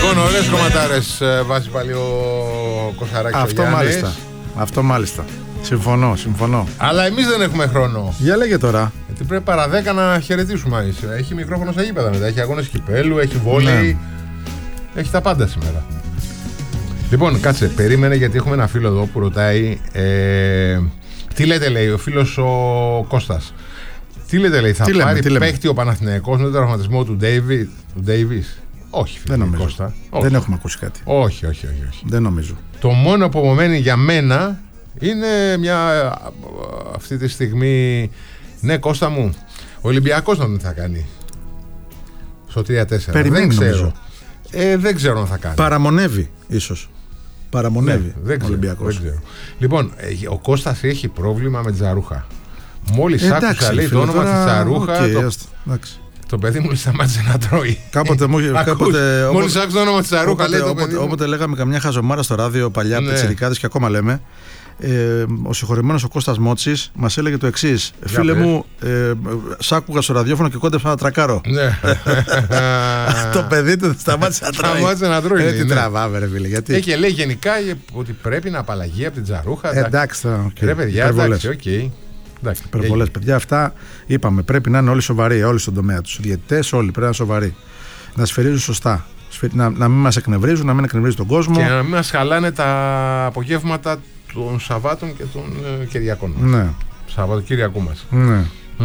Λοιπόν, ωραίες κομματάρες βάζει πάλι ο Κοσαράκης. Αυτό μάλιστα. Συμφωνώ. Αλλά εμείς δεν έχουμε χρόνο. Για λέγε τώρα. Γιατί πρέπει παρά 10 να χαιρετήσουμε. Έχει μικρόφωνο στα γήπεδα μετά. Έχει αγώνες κυπέλου, έχει βόλεϊ. Ναι. Έχει τα πάντα σήμερα. Λοιπόν, κάτσε, περίμενε γιατί έχουμε ένα φίλο εδώ που ρωτάει. Τι λέτε, λέει ο φίλος ο Κώστας. Τι λέτε, λέει, θα πάρει παίχτη ο Παναθηναϊκός με τον τραυματισμό του Ντέιβις. Όχι, φίλε, δεν νομίζω. Κώστα. Δεν έχουμε ακούσει κάτι. Όχι. Δεν νομίζω. Το μόνο που απομένει για μένα είναι αυτή τη στιγμή. Ναι, Κώστα μου, ο Ολυμπιακός να μην θα κάνει στο 3-4. Περιμένει, δεν ξέρω. Νομίζω. Δεν ξέρω αν θα κάνει. Παραμονεύει ίσως. Παραμονεύει, ναι, ο Ολυμπιακός. Λοιπόν, ο Κώστας έχει πρόβλημα με Τζαρούχα. Μόλις άκουσα, λέει, το όνομα της Τζαρούχα. Το παιδί μου σταμάτησε να τρώει. Μόλις άκουσα το όνομα της Τζαρούχα. Όποτε λέγαμε καμιά χαζομάρα στο ράδιο παλιά, ναι, πιτσιρικάδες και ακόμα λέμε, ο συγχωρημένος ο Κώστας Μότσης μας έλεγε το εξής. Φίλε μου, σ' άκουγα στο ραδιόφωνο και κόντεψα να τρακάρω. Το παιδί του σταμάτησε να τρώει. Τι τραβάμε, ρε φίλε. Και λέει γενικά ότι πρέπει να απαλλαγεί από την Τζαρούχα. Εντάξει, ρε παιδιά, εντάξει, οκ. Υπερβολές, παιδιά, αυτά είπαμε. Πρέπει να είναι όλοι σοβαροί, όλοι στον τομέα τους. Οι διαιτητές, όλοι πρέπει να είναι σοβαροί. Να σφυρίζουν σωστά. Να μην μας εκνευρίζουν, να μην εκνευρίζουν τον κόσμο. Και να μην μας χαλάνε τα απογεύματα των Σαββάτων και των Κυριακών μας. Ναι. Σαββατοκύριακού μας. Ναι.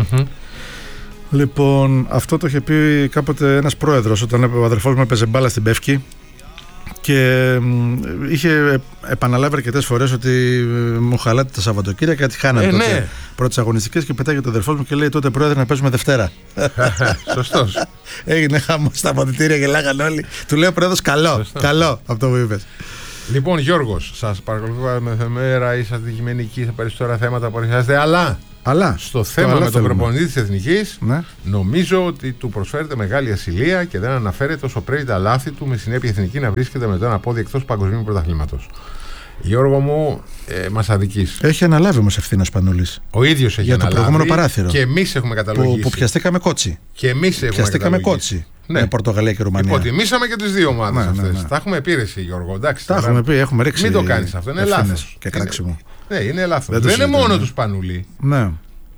Λοιπόν, αυτό το είχε πει κάποτε ένας πρόεδρος όταν ο αδερφός μου έπαιζε μπάλα στην Πεύκη. Και είχε επαναλάβει αρκετές φορές ότι μου χαλάτε τα Σαββατοκύριακα γιατί χάνατε τότε πρώτες αγωνιστικές και πετάγει το αδερφός μου και λέει τότε πρόεδρε να παίζουμε Δευτέρα. Σωστός. Έγινε χάμος στα αποδυτήρια, γελάγαν όλοι. Του λέει ο πρόεδρος καλό αυτό που είπες. Λοιπόν, Γιώργος, σας παρακολουθώ με μέρα, είσαστε αντικειμενικοί σε περισσότερα θέματα που παρουσιάζετε, αλλά στο θέμα με τον προπονητή της Εθνικής, ναι, νομίζω ότι του προσφέρεται μεγάλη ασυλία και δεν αναφέρεται όσο πρέπει τα λάθη του, με συνέπεια η Εθνική να βρίσκεται με το ένα πόδι εκτός παγκοσμίου πρωταθλήματος. Γιώργο μου, μας αδικείς. Έχει αναλάβει όμως ευθύνη ο Σπανούλης. Ο ίδιος έχει για αναλάβει. Για το προηγούμενο παράθυρο. Και εμείς έχουμε καταλογίσει. Που πιαστήκαμε κότσι. Και εμείς έχουμε κότσι. Ναι, Πορτογαλία και Ρουμανία. Υποτιμήσαμε και τις δύο ομάδες αυτές. Τα έχουμε πει, εσύ, Γιώργο. Εντάξει, τα έχουμε πει, έχουμε ρίξει. Μην το κάνεις αυτό. Είναι λάθος. Και κράξιμο. Ναι, είναι λάθος. Δεν είναι μόνο του Σπανούλη. Ναι.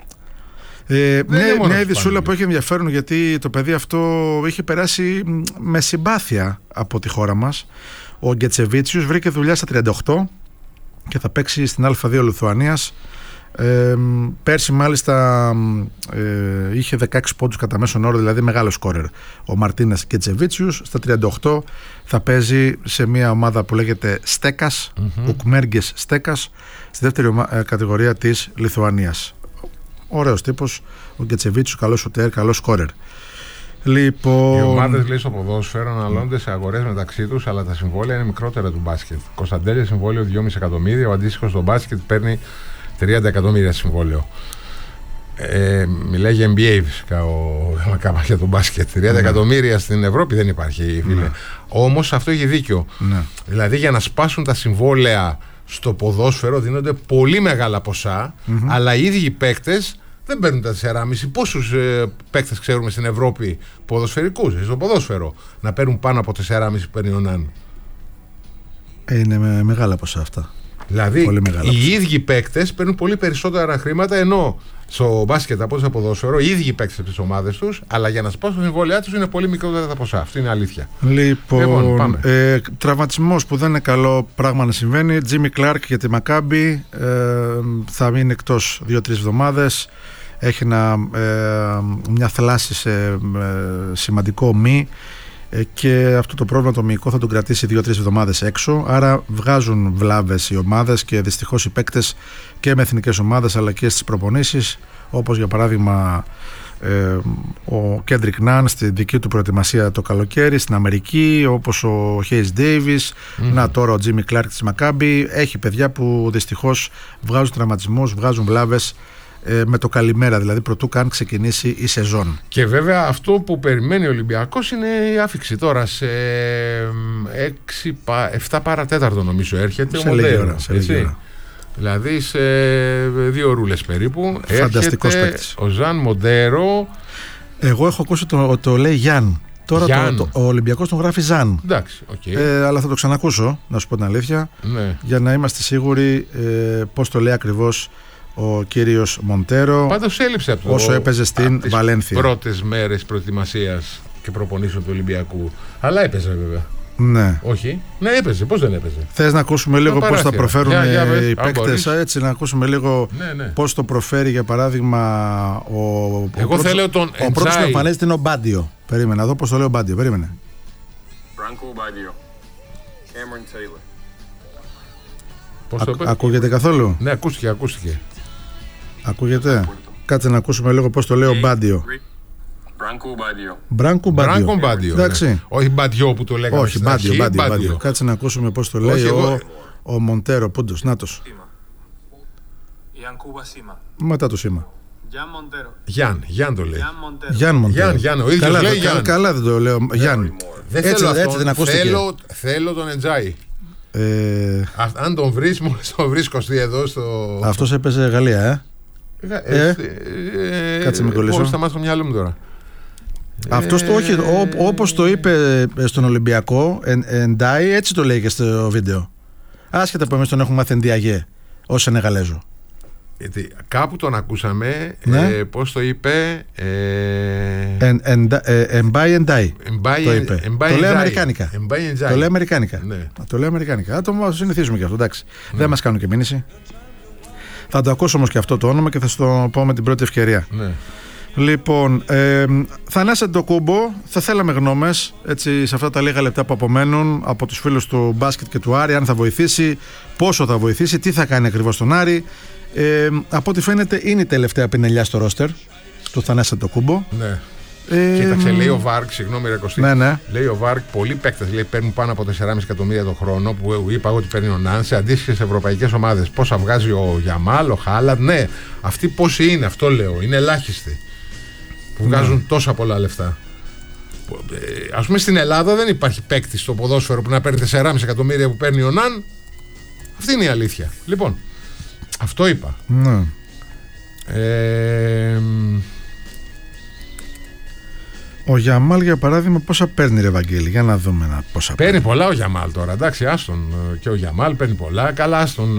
Μια ειδησούλα που έχει ενδιαφέρον γιατί το παιδί αυτό είχε περάσει με συμπάθεια από τη χώρα μας. Ο Γκετσεβίτσιους βρήκε δουλειά στα 38 και θα παίξει στην Α2 Λιθουανίας. Πέρσι μάλιστα είχε 16 πόντους κατά μέσον όρο, δηλαδή μεγάλο σκόρερ ο Μαρτίνας Γκετσεβίτσιους. Στα 38 θα παίζει σε μια ομάδα που λέγεται Στέκας, Ουκμέργκες Στέκας, στη δεύτερη κατηγορία της Λιθουανίας. Ωραίος τύπος ο Γκετσεβίτσιους, καλός σουτέρ, καλός σκόρερ. Λοιπόν... Οι ομάδες, λέει, στο ποδόσφαιρο αναλώνονται σε αγορές μεταξύ τους, αλλά τα συμβόλαια είναι μικρότερα του μπάσκετ. Κωνσταντέλια συμβόλαιο 2,5 εκατομμύρια, ο αντίστοιχος στο μπάσκετ παίρνει 30 εκατομμύρια συμβόλαιο. Μιλάει για NBA φυσικά ο Μακάμα για τον μπάσκετ. 30 εκατομμύρια στην Ευρώπη δεν υπάρχει, φίλε. Όμως αυτό έχει δίκιο. Δηλαδή για να σπάσουν τα συμβόλαια στο ποδόσφαιρο δίνονται πολύ μεγάλα ποσά, αλλά οι ίδιοι παίκτες δεν παίρνουν τα 4,5. Πόσους παίκτες ξέρουμε στην Ευρώπη ποδοσφαιρικούς στο ποδόσφαιρο να παίρνουν πάνω από 4,5 που παίρνει ο Ναν? Είναι μεγάλα ποσά αυτά. Δηλαδή οι ίδιοι παίκτες παίρνουν πολύ περισσότερα χρήματα, ενώ στο μπάσκετ από το ποδόσφαιρο οι ίδιοι παίκτες από τις ομάδες τους, αλλά για να σπάσουν τα συμβόλαιά τους είναι πολύ μικρότερα τα ποσά. Αυτό είναι αλήθεια. Λοιπόν, τραυματισμός που δεν είναι καλό πράγμα να συμβαίνει. Τζίμι Κλάρκ για τη Μακάμπι θα μείνει εκτός 2-3 εβδομάδες. Έχει μια θλάση σε σημαντικό μη. Και αυτό το πρόβλημα το μυϊκό θα τον κρατήσει 2-3 εβδομάδες έξω. Άρα βγάζουν βλάβες οι ομάδες και δυστυχώς οι παίκτες και με εθνικές ομάδες αλλά και στις προπονήσεις, όπως για παράδειγμα ο Κέντρικ Ναν στη δική του προετοιμασία το καλοκαίρι στην Αμερική, όπως ο Χέις Ντέιβις, να τώρα ο Τζίμι Κλάρκ της Μακάμπι. Έχει παιδιά που δυστυχώς βγάζουν τραυματισμούς, βγάζουν βλάβες με το καλημέρα, δηλαδή πρωτού καν ξεκινήσει η σεζόν. Και βέβαια αυτό που περιμένει ο Ολυμπιακός είναι η άφιξη τώρα σε 7 παρατέταρτο νομίζω έρχεται σε λίγη ώρα. Δηλαδή σε 2 ρούλες περίπου. Φανταστικός παίκτης. Ο Ζαν Μοντέρο. Εγώ έχω ακούσει το λέει Γιάν. Τώρα ο Ολυμπιακός τον γράφει Ζαν. Εντάξει, okay. Αλλά θα το ξανακούσω, να σου πω την αλήθεια, ναι. Για να είμαστε σίγουροι πώς το λέει ακριβώς ο κύριος Μοντέρο. Πάντως έλειψε από όσο έπαιζε στην Βαλένθια. Πρώτες μέρες προετοιμασίας και προπονήσεων του Ολυμπιακού. Αλλά έπαιζε βέβαια. Ναι. Όχι. Ναι, έπαιζε. Πώς δεν έπαιζε? Θες να ακούσουμε λίγο πώς θα προφέρουν οι παίκτες, έτσι, να ακούσουμε λίγο πώς το προφέρει, για παράδειγμα, εγώ θέλω τον ο πρώτος που εμφανίζεται είναι ο Μπάντιο. Περίμενε, να δω πώς το λέει ο Μπάντιο. Περίμενε. Ακούγεται καθόλου? Ναι, ακούστηκε. Ακούγεται? Κάτσε να ακούσουμε λίγο πώς το λέει ο Μπάντιο. Μπράνκο Μπάντιο. Εντάξει. Όχι Μπάντιο που το λέγαμε. Όχι, Μπάντιο. Κάτσε να ακούσουμε πώς το λέει ο Μοντέρο. Πούντος, νάτος. Μετά το σήμα. Γιάν το λέει. Γιάν Μοντέρο. Καλά δεν το λέω. Γιάν. Έτσι δεν ακούστηκε. Θέλω τον Εντζάι. Αν τον βρεις, μόλις τον βρεις, Κωστή, εδώ στο... Αυτός έπαιζε Γαλλία, Κάτσε με κολλήσω. Στα μάτια στο μυαλό μου τώρα. Αυτός το όχι, όπως το είπε στον Ολυμπιακό, Εντάι, έτσι το λέει και στο βίντεο. Άσχετα που εμείς τον έχουμε μάθει Εντιαγέ ως Σενεγαλέζο. Κάπου τον ακούσαμε, πώς το είπε, Εμπάι Εντάι το είπε. Το λέει αμερικάνικα. Το λέει αμερικάνικα. Το συνηθίζουμε και αυτό, εντάξει. Δεν μας κάνουν και μήνυση. Θα το ακούσω όμως και αυτό το όνομα και θα σου το πω με την πρώτη ευκαιρία. Λοιπόν, Θανάση Αντετοκούνμπο, θα θέλαμε γνώμες έτσι, σε αυτά τα λίγα λεπτά που απομένουν από τους φίλους του μπάσκετ και του Άρη, αν θα βοηθήσει, πόσο θα βοηθήσει, τι θα κάνει ακριβώς στον Άρη. Από ό,τι φαίνεται είναι η τελευταία πινελιά στο ρόστερ του Θανάση Αντετοκούνμπο. Ναι. Κοίταξε, λέει ο Βάρκ, συγγνώμη ρε Κωστή, λέει ο Βάρκ, πολλοί παίκτες παίρνουν πάνω από 4,5 εκατομμύρια το χρόνο, που είπα ότι παίρνει ο Ναν σε αντίστοιχες ευρωπαϊκές ομάδες. Πόσα βγάζει ο Γιαμάλ, ο Χάλαντ, ναι, αυτοί πόσοι είναι, αυτό λέω, είναι ελάχιστοι που βγάζουν τόσα πολλά λεφτά. Ας πούμε στην Ελλάδα δεν υπάρχει παίκτη στο ποδόσφαιρο που να παίρνει 4,5 εκατομμύρια που παίρνει ο Ναν. Αυτή είναι η αλήθεια. Λοιπόν, αυτό είπα. Ο Γιαμάλ, για παράδειγμα, πόσα παίρνει, ρε Βαγγέλη? Για να δούμε πόσα παίρνει. Πολλά ο Γιαμάλ τώρα, εντάξει, άστον. Και ο Γιαμάλ παίρνει πολλά, καλά, άστον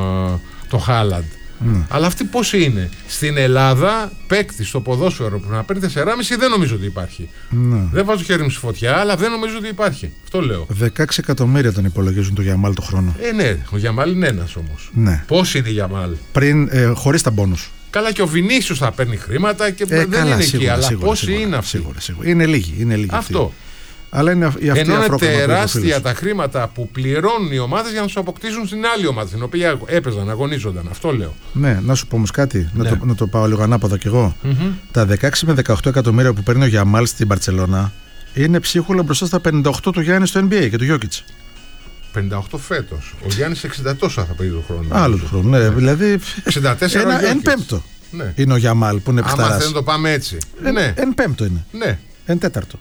το Χάλαντ. Αλλά αυτοί πόσοι είναι? Στην Ελλάδα, παίκτη στο ποδόσφαιρο που να παίρνει 4,5 δεν νομίζω ότι υπάρχει. Δεν βάζω χέρι μου στη φωτιά, αλλά δεν νομίζω ότι υπάρχει. Αυτό λέω. 16 εκατομμύρια τον υπολογίζουν το Γιαμάλ το χρόνο. Ναι, ο Γιαμάλ είναι ένας όμως. Πόσοι είναι η Γιαμάλ? Χωρίς τα μπόνους. Καλά, και ο Βινίσιος θα παίρνει χρήματα και δεν είναι εκεί. Αλλά πόσοι είναι αυτοί? Σίγουρα. Είναι λίγοι. Αυτό. Αλλά είναι ενώ είναι τεράστια τα χρήματα που πληρώνουν οι ομάδες για να τους αποκτήσουν στην άλλη ομάδα, στην οποία έπαιζαν, αγωνίζονταν. Αυτό λέω. Ναι, να σου πω όμως κάτι, να το πάω λίγο ανάποδα κι εγώ. Τα 16 με 18 εκατομμύρια που παίρνει ο Γιαμάλ στην Μπαρτσελώνα είναι ψίχουλα μπροστά στα 58 του Γιάννη στο NBA και του Γιόκιτς. 58 φέτος. Ο Γιάννης 60 τόσα θα παίρνει τον χρόνο. Άλλο του χρόνου, ναι, δηλαδή. 64 εν πέμπτο είναι ο Γιαμάλ που είναι πισταράς. Άμα θέλει να το πάμε έτσι. Εν πέμπτο είναι. Ναι. Εν τέταρτο.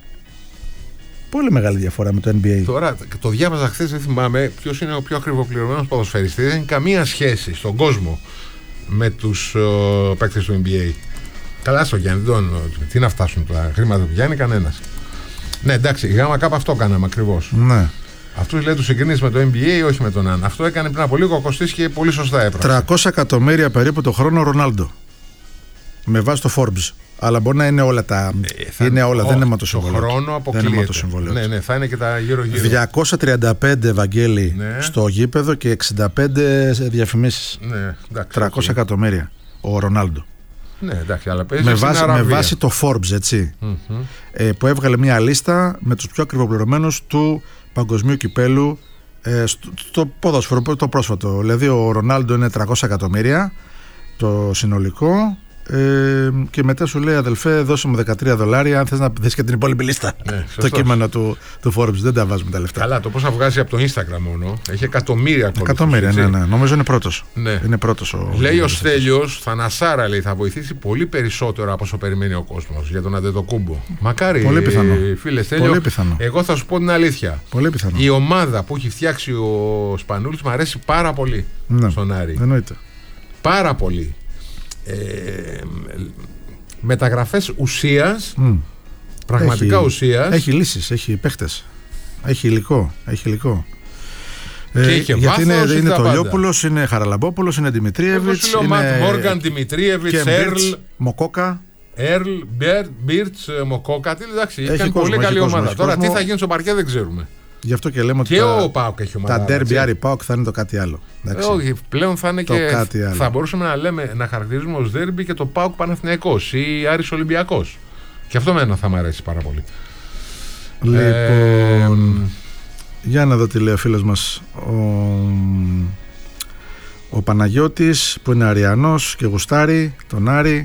Πολύ μεγάλη διαφορά με το NBA. Τώρα το διάβαζα χθες, δεν θυμάμαι ποιος είναι ο πιο ακριβοπληρωμένος ποδοσφαιριστής. Δεν έχει καμία σχέση στον κόσμο με τους παίκτες του NBA. Καλά στο Γιάννη, τι να φτάσουν τα χρήματα του Γιάννη, κανένας. Ναι, εντάξει, η ΓΚ αυτό κάναμε ακριβώς. Ναι. Αυτούς λέει τους συγκρίνεις με το NBA, όχι με τον Άν. Αυτό έκανε πριν από λίγο ο Κωστής και πολύ σωστά έπραξε. 300 εκατομμύρια περίπου το χρόνο ο Ρονάλντο. Με βάση το Forbes. Αλλά μπορεί να είναι όλα τα. Είναι όλα, δεν είναι ματοσυμβολίο. Το χρόνο αποκλείεται. Ναι, θα είναι και τα γύρω-γύρω. 235 Βαγγέλη στο γήπεδο και 65 διαφημίσεις. Ναι, 300 εκατομμύρια ο Ρονάλντο. Ναι, εντάξει, αλλά με βάση το Forbes, έτσι. Που έβγαλε μια λίστα με τους πιο ακριβοπληρωμένους του παγκοσμίου κυπέλου στο ποδόσφαιρο, το πρόσφατο. Δηλαδή ο Ρονάλντο είναι 300 εκατομμύρια το συνολικό. Και μετά σου λέει, αδελφέ, δώσε μου $13 αν θες να δεις και την υπόλοιπη λίστα. Το κείμενο του Forbes, δεν τα βάζουμε τα λεφτά. Καλά, το πώς θα βγάζει από το Instagram μόνο. Έχει εκατομμύρια. Εκατομμύρια, ναι. Νομίζω είναι πρώτος. Είναι πρώτος λέει ο Στέλιος, Θανασάρα, λέει, θα βοηθήσει πολύ περισσότερο από όσο περιμένει ο κόσμος για τον Αντετοκούνμπο. Μακάρι. Πολύ πιθανό. Φίλε Στέλιο, πολύ πιθανό. Εγώ θα σου πω την αλήθεια. Πολύ πιθανό. Η ομάδα που έχει φτιάξει ο Σπανούλης μου αρέσει πάρα πολύ στον Άρη. Εννοείται. Πάρα πολύ. Μεταγραφές ουσίας πραγματικά ουσίας. Έχει λύσεις, έχει παίχτες, έχει υλικό. Και είχε γιατί βάθος, είναι το Λιόπουλος, είναι Χαραλαμπόπουλος, είναι Δημητρίεβιτς, είναι Ματ Μόργαν, Δημητρίεβιτς, Έρλ, Μοκόκα. Έρλ, Μπίρτς, Μοκόκα. Εντάξει, έχει πολύ καλή ομάδα. Τώρα τι θα γίνει στο παρκέ δεν ξέρουμε. Γι' αυτό και λέμε και ότι ο ΠΑΟΚ έχει ομάδα. Τα ντέρμπι Άρη ΠΑΟΚ θα είναι το κάτι άλλο. Όχι, πλέον θα είναι θα μπορούσαμε να χαρακτηρίζουμε ως ντέρμπι και το ΠΑΟΚ Παναθηναϊκός ή Άρης Ολυμπιακός. Και αυτό μένα θα μου αρέσει πάρα πολύ. Λοιπόν, για να δω τι λέει ο φίλος μας ο Παναγιώτης, που είναι Αριανός και γουστάρει τον Άρη.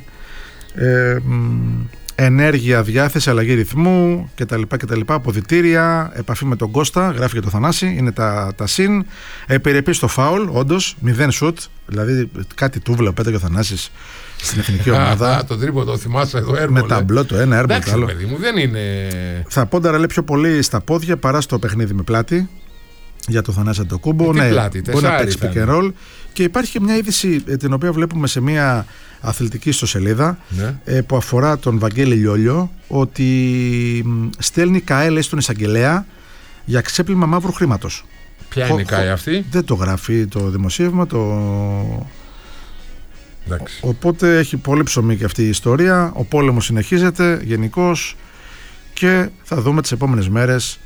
Ενέργεια, διάθεση, αλλαγή ρυθμού κτλ. Αποδυτήρια, επαφή με τον Κώστα, γράφει και το Θανάση, είναι τα συν. Επιρρεπεί στο φάουλ, όντως, 0 σουτ, δηλαδή κάτι τούβλα πέταγε ο Θανάσης στην εθνική ομάδα. Το τρίποντο, θυμάσαι εδώ, έρμο. Με ταμπλό το ένα, έρμο το άλλο. Παιδί μου, δεν είναι. Θα πόνταρα λέει πιο πολύ στα πόδια παρά στο παιχνίδι με πλάτη. Για το Θανάση Αντοκούμπο. Ναι, μπορεί να παίξει pick and roll. Και υπάρχει και μια είδηση την οποία βλέπουμε σε μια αθλητική ιστοσελίδα, που αφορά τον Βαγγέλη Λιόλιο, ότι στέλνει ΚΑΕ στον εισαγγελέα για ξέπλυμα μαύρου χρήματος. Ποια είναι η ΚΑΕ αυτή? Δεν το γράφει το δημοσίευμα. Οπότε έχει πολύ ψωμί και αυτή η ιστορία. Ο πόλεμος συνεχίζεται γενικώς και θα δούμε τις επόμενες μέρες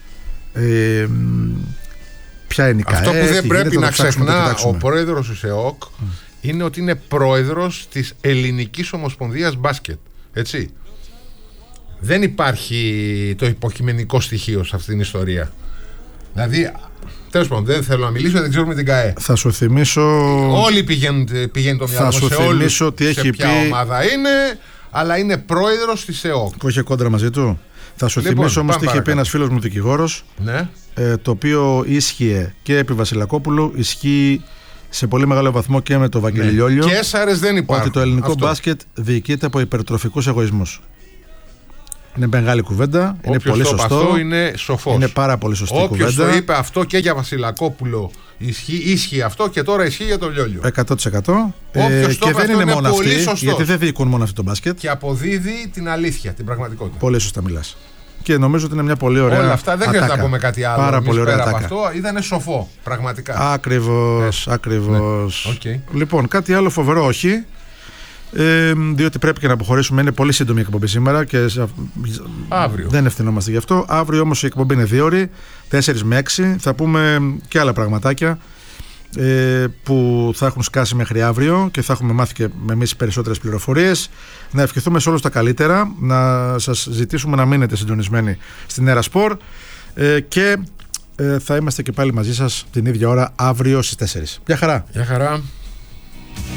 ποια είναι η ΚΑΕ. Αυτό που δεν πρέπει να ξεχνά ο πρόεδρος του ΣΕΟΚ είναι ότι είναι πρόεδρος της Ελληνικής Ομοσπονδίας Μπάσκετ. Έτσι. Δεν υπάρχει το υποκειμενικό στοιχείο σε αυτήν την ιστορία. Δηλαδή, τέλος πάντων, δεν θέλω να μιλήσω, δεν ξέρουμε την ΚΑΕ. Θα σου θυμίσω. Όλοι πηγαίνει το μυαλό σε όλους σε ποια ομάδα είναι, αλλά είναι πρόεδρος της ΣΕΟΚ. Που είχε κόντρα μαζί του. Θα σου θυμίσω όμως τι είχε πει ένας φίλος μου δικηγόρος, το οποίο ίσχυε και επί Βασιλακόπουλου, ισχύει σε πολύ μεγάλο βαθμό και με το Βαγγέλη Λιόλιο. Και έσαρες δεν υπάρχουν. Ότι το ελληνικό μπάσκετ διοικείται από υπερτροφικούς εγωισμούς. Είναι μεγάλη κουβέντα. Είναι πολύ σωστό. Αυτό είναι σοφός. Είναι πάρα πολύ σωστή κουβέντα. Όποιος το είπε αυτό και για Βασιλακόπουλο ίσχυε αυτό και τώρα ισχύει για τον Λιόλιο. 100%. Και δεν είναι μόνο αυτοί, γιατί δεν διοικούν μόνο αυτό το μπάσκετ. Και αποδίδει την αλήθεια, την πραγματικότητα. Πολύ σωστά μιλάς. Και νομίζω ότι είναι μια πολύ ωραία. Όλα αυτά δεν χρειάζεται να πούμε κάτι άλλο. Πάρα πολύ ωραία. Από αυτό ήταν σοφό, πραγματικά. Ακριβώς. Λοιπόν, κάτι άλλο φοβερό όχι. Διότι πρέπει και να αποχωρήσουμε. Είναι πολύ σύντομη η εκπομπή σήμερα και αύριο. Δεν ευθυνόμαστε γι' αυτό. Αύριο όμως η εκπομπή είναι 2 ώρες, 4 με 6. Θα πούμε και άλλα πραγματάκια που θα έχουν σκάσει μέχρι αύριο και θα έχουμε μάθει και εμείς περισσότερες πληροφορίες. Να ευχηθούμε σε όλους τα καλύτερα, να σας ζητήσουμε να μείνετε συντονισμένοι στην Έρα Σπορ και θα είμαστε και πάλι μαζί σας την ίδια ώρα αύριο στις 4. Γεια χαρά. Γεια χαρά.